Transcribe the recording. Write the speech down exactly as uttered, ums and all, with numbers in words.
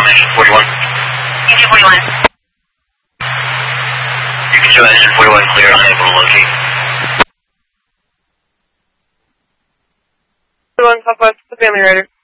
engine forty-one. Engine forty-one. You can show engine forty-one clear, unable to locate. forty-one, Southwest, the family rider.